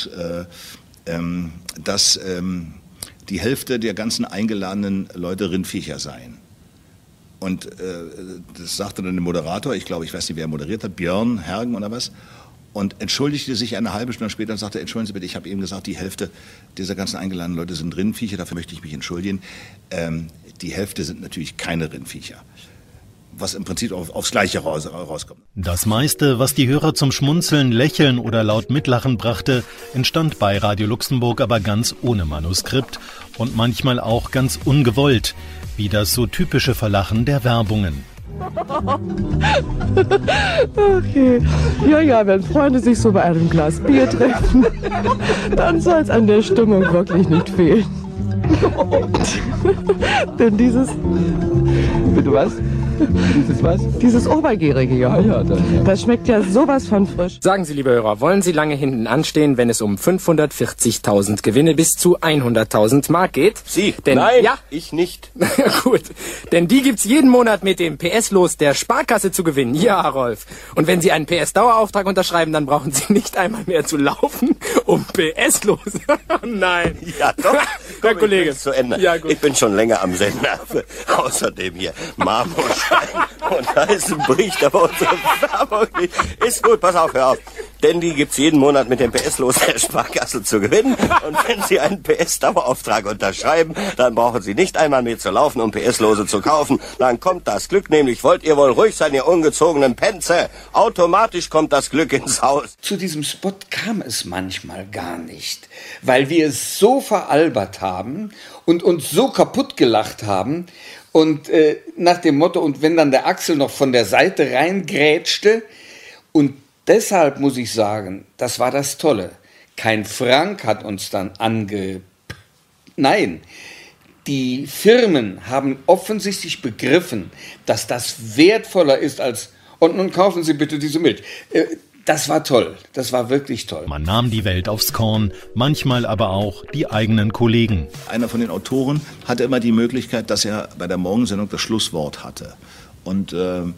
gesagt, dass die Hälfte der ganzen eingeladenen Leute Rindviecher seien. Und das sagte dann der Moderator, ich weiß nicht, wer moderiert hat, Björn Hergen oder was, und entschuldigte sich eine halbe Stunde später und sagte, entschuldigen Sie bitte, ich habe eben gesagt, die Hälfte dieser ganzen eingeladenen Leute sind Rindviecher, dafür möchte ich mich entschuldigen. Die Hälfte sind natürlich keine Rindviecher, was im Prinzip aufs Gleiche rauskommt. Das meiste, was die Hörer zum Schmunzeln, Lächeln oder laut Mitlachen brachte, entstand bei Radio Luxemburg aber ganz ohne Manuskript und manchmal auch ganz ungewollt, wie das so typische Verlachen der Werbungen. Okay. Ja, wenn Freunde sich so bei einem Glas Bier treffen, dann soll es an der Stimmung wirklich nicht fehlen. Denn dieses... Bitte was? Dieses was? Dieses Obergärige, ja. Das schmeckt ja sowas von frisch. Sagen Sie, liebe Hörer, wollen Sie lange hinten anstehen, wenn es um 540.000 Gewinne bis zu 100.000 Mark geht? Sie? Denn, Nein, ja? ich nicht. Gut, denn die gibt's jeden Monat mit dem PS-Los der Sparkasse zu gewinnen. Ja, Rolf. Und wenn Sie einen PS-Dauerauftrag unterschreiben, dann brauchen Sie nicht einmal mehr zu laufen, um PS-Los. Nein. Ja, doch. Herr Kollege. Ich, zu Ende. Ja, gut. Ich bin schon länger am Sender. Außerdem hier Marmorstein und Eisen bricht aber unsere Werbung nicht. Ist gut, pass auf, hör auf. Denn die gibt's jeden Monat mit dem PS-Los der Sparkasse zu gewinnen. Und wenn Sie einen PS-Dauerauftrag unterschreiben, dann brauchen Sie nicht einmal mehr zu laufen, um PS-Lose zu kaufen. Dann kommt das Glück, nämlich wollt ihr wohl ruhig sein, ihr ungezogenen Penze. Automatisch kommt das Glück ins Haus. Zu diesem Spot kam es manchmal gar nicht, weil wir es so veralbert haben und uns so kaputt gelacht haben. Und nach dem Motto, und wenn dann der Axel noch von der Seite reingrätschte. Und deshalb muss ich sagen, das war das Tolle. Kein Frank hat uns dann Nein, die Firmen haben offensichtlich begriffen, dass das wertvoller ist als, und nun kaufen Sie bitte diese Milch. Das war toll, das war wirklich toll. Man nahm die Welt aufs Korn, manchmal aber auch die eigenen Kollegen. Einer von den Autoren hatte immer die Möglichkeit, dass er bei der Morgensendung das Schlusswort hatte. Und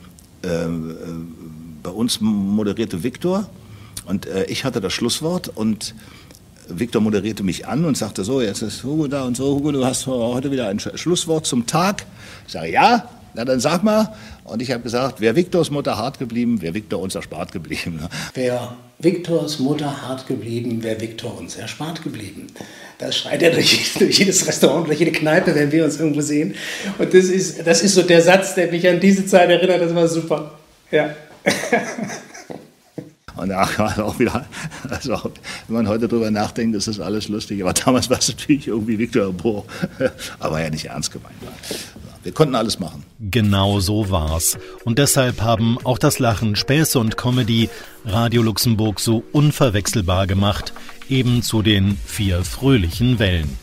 bei uns moderierte Viktor und ich hatte das Schlusswort und Viktor moderierte mich an und sagte so, jetzt ist Hugo da und so, Hugo, du hast heute wieder ein Schlusswort zum Tag. Ich sage, ja. Na, dann sag mal. Und ich habe gesagt, wäre Viktors Mutter hart geblieben, wäre Viktor uns erspart geblieben. Wäre Viktors Mutter hart geblieben, wäre Viktor uns erspart geblieben. Das schreit er durch jedes Restaurant, durch jede Kneipe, wenn wir uns irgendwo sehen. Und das ist so der Satz, der mich an diese Zeit erinnert. Das war super. Ja. Und da war auch wieder, also wenn man heute drüber nachdenkt, ist das alles lustig. Aber damals war es natürlich irgendwie Viktor Bohr, aber ja nicht ernst gemeint. Wir konnten alles machen. Genau so war's. Und deshalb haben auch das Lachen, Späße und Comedy Radio Luxemburg so unverwechselbar gemacht, eben zu den 4 fröhlichen Wellen.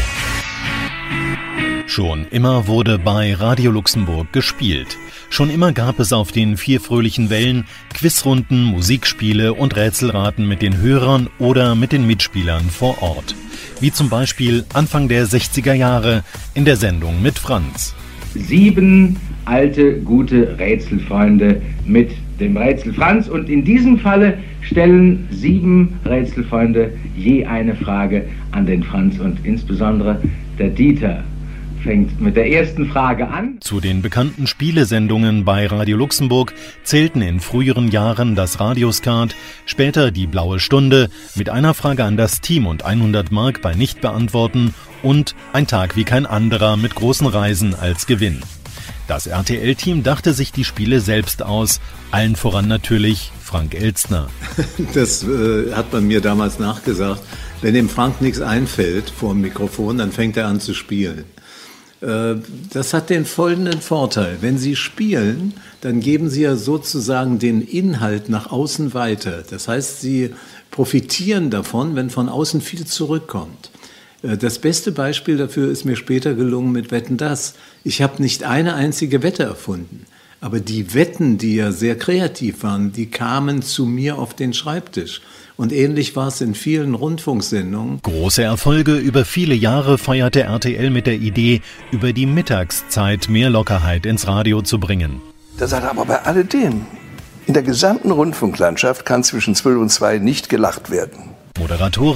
Schon immer wurde bei Radio Luxemburg gespielt. Schon immer gab es auf den 4 fröhlichen Wellen Quizrunden, Musikspiele und Rätselraten mit den Hörern oder mit den Mitspielern vor Ort. Wie zum Beispiel Anfang der 60er Jahre in der Sendung mit Franz. 7 alte, gute Rätselfreunde mit dem Rätsel Franz. Und in diesem Falle stellen 7 Rätselfreunde je eine Frage an den Franz. Und insbesondere der Dieter fängt mit der ersten Frage an. Zu den bekannten Spielesendungen bei Radio Luxemburg zählten in früheren Jahren das Radioskat, später die Blaue Stunde mit einer Frage an das Team und 100 Mark bei Nichtbeantworten und Ein Tag wie kein anderer mit großen Reisen als Gewinn. Das RTL-Team dachte sich die Spiele selbst aus, allen voran natürlich Frank Elstner. Das hat man mir damals nachgesagt. Wenn dem Frank nichts einfällt vor dem Mikrofon, dann fängt er an zu spielen. Das hat den folgenden Vorteil. Wenn Sie spielen, dann geben Sie ja sozusagen den Inhalt nach außen weiter. Das heißt, Sie profitieren davon, wenn von außen viel zurückkommt. Das beste Beispiel dafür ist mir später gelungen mit Wetten, dass. Ich habe nicht eine einzige Wette erfunden. Aber die Wetten, die ja sehr kreativ waren, die kamen zu mir auf den Schreibtisch. Und ähnlich war es in vielen Rundfunksendungen. Große Erfolge über viele Jahre feierte RTL mit der Idee, über die Mittagszeit mehr Lockerheit ins Radio zu bringen. Da sagt er, aber bei alledem, in der gesamten Rundfunklandschaft kann zwischen 12 und 2 nicht gelacht werden. Moderatoren